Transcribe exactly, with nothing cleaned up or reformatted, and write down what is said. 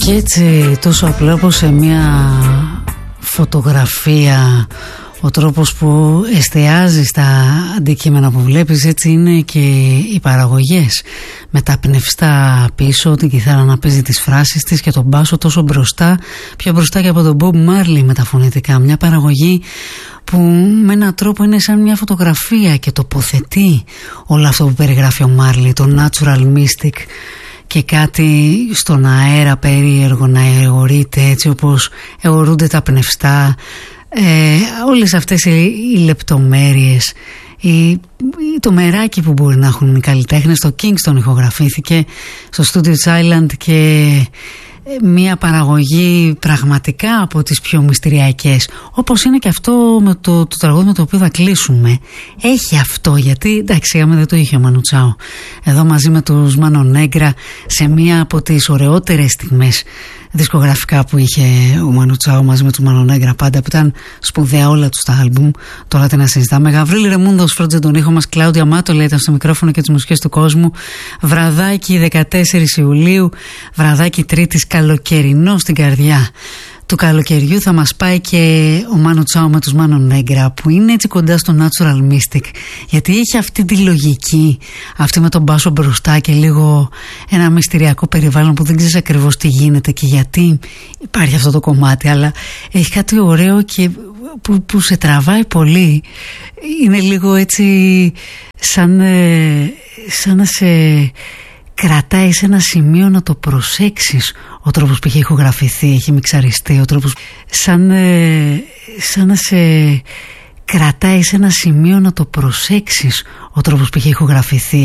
Και έτσι τόσο απλά όπως σε μια φωτογραφία ο τρόπος που εστιάζει στα αντικείμενα που βλέπεις, έτσι είναι και οι παραγωγές με τα πνευστά πίσω, την κιθάρα να παίζει τις φράσεις της και τον μπάσο τόσο μπροστά, πιο μπροστά και από τον Bob Marley με τα φωνητικά. Μια παραγωγή που με έναν τρόπο είναι σαν μια φωτογραφία και τοποθετεί όλο αυτό που περιγράφει ο Marley, το natural mystic, και κάτι στον αέρα περίεργο να αιωρείται έτσι όπως αιωρούνται τα πνευστά. Ε, όλες αυτές οι, οι λεπτομέρειες, η, το μεράκι που μπορεί να έχουν οι καλλιτέχνες. Το Kingston ηχογραφήθηκε στο Studio Island και μια παραγωγή πραγματικά από τις πιο μυστηριακές, όπως είναι και αυτό με το, το τραγούδι με το οποίο θα κλείσουμε. Έχει αυτό, γιατί εντάξει, είχαμε, δεν το είχε ο Μάνου Τσάο εδώ μαζί με τους Mano Negra σε μια από τις ωραιότερες στιγμές δισκογραφικά που είχε ο Μάνου Τσάο μαζί με τους Mano Negra πάντα, που ήταν σπουδαία όλα τους τα άλμπουμ. Τώρα τι να συζητάμε. Γαβρίλη Ρεμούντος φρόντιζε τον ήχο μας. Κλάουδια Μάτολα ήταν στο μικρόφωνο και τις μουσικές του κόσμου. Βραδάκι δεκατέσσερις Ιουλίου, βραδάκι Τρίτης, καλοκαιρινό στην καρδιά του καλοκαιριού. Θα μας πάει και ο Μάνου Τσάο με τους Mano Negra, που είναι έτσι κοντά στο natural mystic, γιατί έχει αυτή τη λογική, αυτή με τον μπάσο μπροστά και λίγο ένα μυστηριακό περιβάλλον που δεν ξέρεις ακριβώς τι γίνεται και γιατί υπάρχει αυτό το κομμάτι, αλλά έχει κάτι ωραίο και που, που σε τραβάει πολύ. Είναι λίγο έτσι σαν, σαν να σε κρατάει σε ένα σημείο να το προσέξεις. Ο τρόπος που έχει ηχογραφηθεί, έχει μιξαριστεί, ο τρόπος σαν, σαν να σε κρατάει σε ένα σημείο να το προσέξεις. Ο τρόπος που έχει ηχογραφηθεί